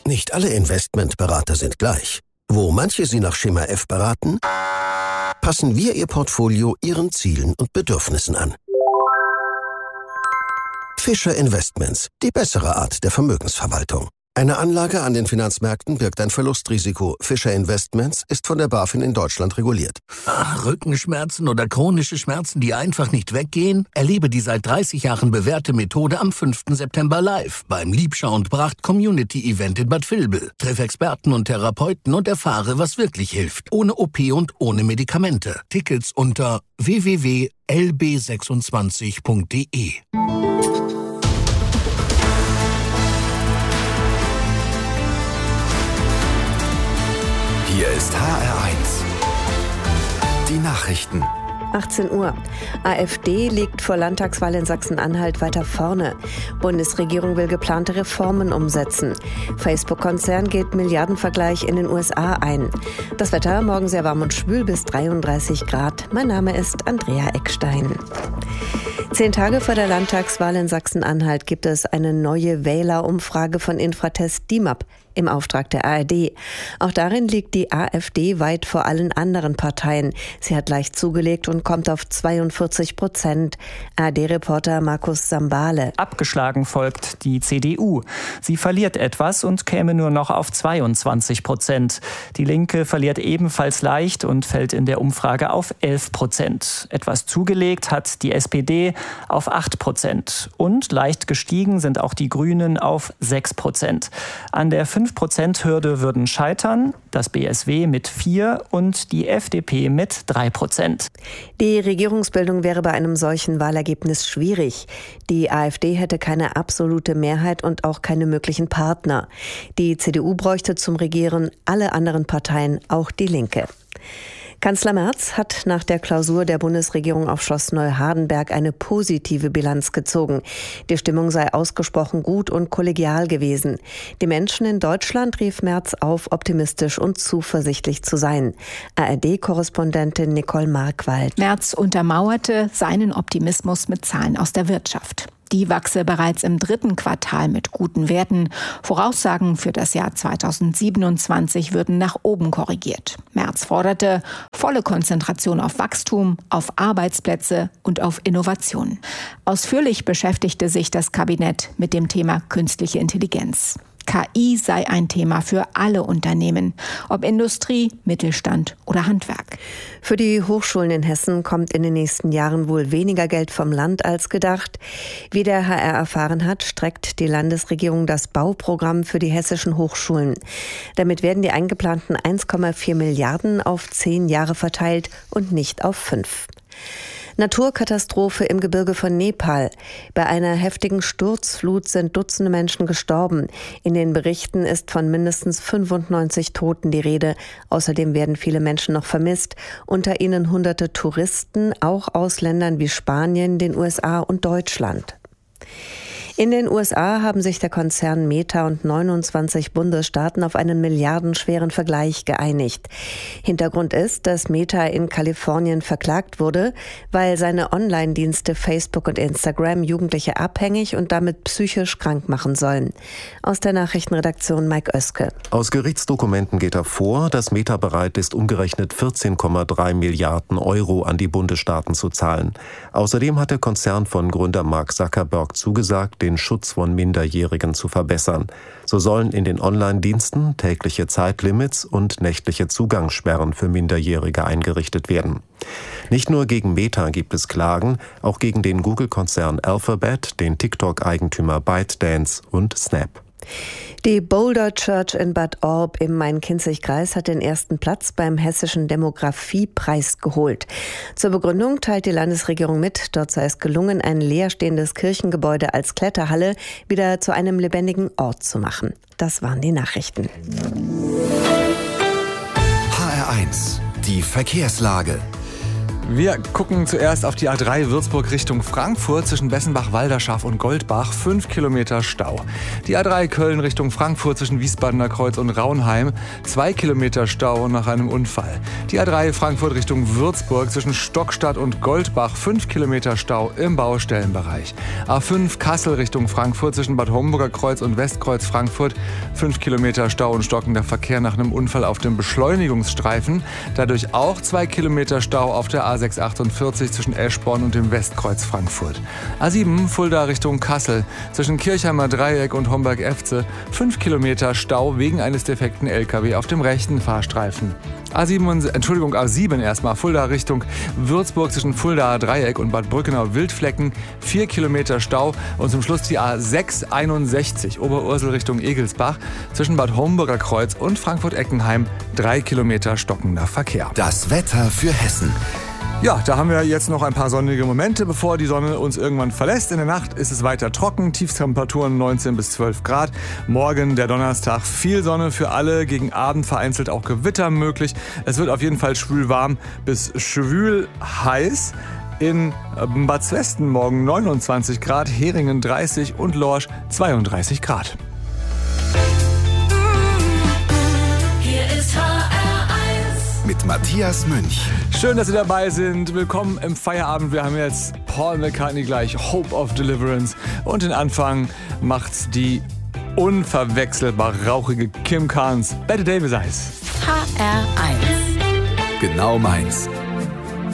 Nicht alle Investmentberater sind gleich. Wo manche Sie nach Schema F beraten, passen wir Ihr Portfolio Ihren Zielen und Bedürfnissen an. Fischer Investments, die bessere Art der Vermögensverwaltung. Eine Anlage an den Finanzmärkten birgt ein Verlustrisiko. Fischer Investments ist von der BaFin in Deutschland reguliert. Rückenschmerzen oder chronische Schmerzen, die einfach nicht weggehen? Erlebe die seit 30 Jahren bewährte Methode am 5. September live beim Liebschau und Bracht Community Event in Bad Vilbel. Triff Experten und Therapeuten und erfahre, was wirklich hilft. Ohne OP und ohne Medikamente. Tickets unter www.lb26.de. Hier ist HR1. Die Nachrichten. 18 Uhr. AfD liegt vor Landtagswahl in Sachsen-Anhalt weiter vorne. Bundesregierung will geplante Reformen umsetzen. Facebook-Konzern geht Milliardenvergleich in den USA ein. Das Wetter morgen sehr warm und schwül bis 33 Grad. Mein Name ist Andrea Eckstein. 10 Tage vor der Landtagswahl in Sachsen-Anhalt gibt es eine neue Wählerumfrage von Infratest DIMAP im Auftrag der ARD. Auch darin liegt die AfD weit vor allen anderen Parteien. Sie hat leicht zugelegt und kommt auf 42%. ARD-Reporter Markus Sambale. Abgeschlagen folgt die CDU. Sie verliert etwas und käme nur noch auf 22%. Die Linke verliert ebenfalls leicht und fällt in der Umfrage auf 11%. Etwas zugelegt hat die SPD auf 8%. Und leicht gestiegen sind auch die Grünen auf 6%. An der 5%-Hürde würden scheitern, das BSW mit 4% und die FDP mit 3%. Die Regierungsbildung wäre bei einem solchen Wahlergebnis schwierig. Die AfD hätte keine absolute Mehrheit und auch keine möglichen Partner. Die CDU bräuchte zum Regieren alle anderen Parteien, auch die Linke. Kanzler Merz hat nach der Klausur der Bundesregierung auf Schloss Neuhardenberg eine positive Bilanz gezogen. Die Stimmung sei ausgesprochen gut und kollegial gewesen. Die Menschen in Deutschland rief Merz auf, optimistisch und zuversichtlich zu sein. ARD-Korrespondentin Nicole Markwald. Merz untermauerte seinen Optimismus mit Zahlen aus der Wirtschaft. Die wachse bereits im 3. Quartal mit guten Werten. Voraussagen für das Jahr 2027 würden nach oben korrigiert. Merz forderte volle Konzentration auf Wachstum, auf Arbeitsplätze und auf Innovation. Ausführlich beschäftigte sich das Kabinett mit dem Thema künstliche Intelligenz. KI sei ein Thema für alle Unternehmen, ob Industrie, Mittelstand oder Handwerk. Für die Hochschulen in Hessen kommt in den nächsten Jahren wohl weniger Geld vom Land als gedacht. Wie der HR erfahren hat, streckt die Landesregierung das Bauprogramm für die hessischen Hochschulen. Damit werden die eingeplanten 1,4 Milliarden auf 10 Jahre verteilt und nicht auf 5. Naturkatastrophe im Gebirge von Nepal. Bei einer heftigen Sturzflut sind Dutzende Menschen gestorben. In den Berichten ist von mindestens 95 Toten die Rede. Außerdem werden viele Menschen noch vermisst. Unter ihnen Hunderte Touristen, auch aus Ländern wie Spanien, den USA und Deutschland. In den USA haben sich der Konzern Meta und 29 Bundesstaaten auf einen milliardenschweren Vergleich geeinigt. Hintergrund ist, dass Meta in Kalifornien verklagt wurde, weil seine Online-Dienste Facebook und Instagram Jugendliche abhängig und damit psychisch krank machen sollen. Aus der Nachrichtenredaktion Mike Oeske. Aus Gerichtsdokumenten geht hervor, dass Meta bereit ist, umgerechnet 14,3 Milliarden Euro an die Bundesstaaten zu zahlen. Außerdem hat der Konzern von Gründer Mark Zuckerberg zugesagt, den Schutz von Minderjährigen zu verbessern. So sollen in den Online-Diensten tägliche Zeitlimits und nächtliche Zugangssperren für Minderjährige eingerichtet werden. Nicht nur gegen Meta gibt es Klagen, auch gegen den Google-Konzern Alphabet, den TikTok-Eigentümer ByteDance und Snap. Die Boulder Church in Bad Orb im Main-Kinzig-Kreis hat den ersten Platz beim Hessischen Demografiepreis geholt. Zur Begründung teilt die Landesregierung mit, dort sei es gelungen, ein leerstehendes Kirchengebäude als Kletterhalle wieder zu einem lebendigen Ort zu machen. Das waren die Nachrichten. HR1, die Verkehrslage. Wir gucken zuerst auf die A3 Würzburg Richtung Frankfurt zwischen Bessenbach, Walderschaft und Goldbach. 5 Kilometer Stau. Die A3 Köln Richtung Frankfurt zwischen Wiesbadener Kreuz und Raunheim. 2 Kilometer Stau nach einem Unfall. Die A3 Frankfurt Richtung Würzburg zwischen Stockstadt und Goldbach. 5 Kilometer Stau im Baustellenbereich. A5 Kassel Richtung Frankfurt zwischen Bad Homburger Kreuz und Westkreuz Frankfurt. 5 Kilometer Stau und stockender Verkehr nach einem Unfall auf dem Beschleunigungsstreifen. Dadurch auch 2 Kilometer Stau auf der A648 zwischen Eschborn und dem Westkreuz Frankfurt. A7 Fulda Richtung Kassel zwischen Kirchheimer Dreieck und Homberg-Efze 5 Kilometer Stau wegen eines defekten LKW auf dem rechten Fahrstreifen. A7 erstmal Fulda Richtung Würzburg zwischen Fuldaer Dreieck und Bad Brückenau-Wildflecken 4 Kilometer Stau und zum Schluss die A661 Oberursel Richtung Egelsbach zwischen Bad Homburger Kreuz und Frankfurt-Eckenheim 3 Kilometer stockender Verkehr. Das Wetter für Hessen. Ja, da haben wir jetzt noch ein paar sonnige Momente, bevor die Sonne uns irgendwann verlässt. In der Nacht ist es weiter trocken, Tiefstemperaturen 19 bis 12 Grad. Morgen, der Donnerstag, viel Sonne für alle, gegen Abend vereinzelt auch Gewitter möglich. Es wird auf jeden Fall schwül warm bis schwül heiß. In Bad Zwesten morgen 29 Grad, Heringen 30 und Lorsch 32 Grad. Mit Matthias Münch. Schön, dass Sie dabei sind. Willkommen im Feierabend. Wir haben jetzt Paul McCartney gleich, Hope of Deliverance. Und den Anfang macht die unverwechselbar rauchige Kim Carnes, Bette Davis Eyes. HR1. Genau meins.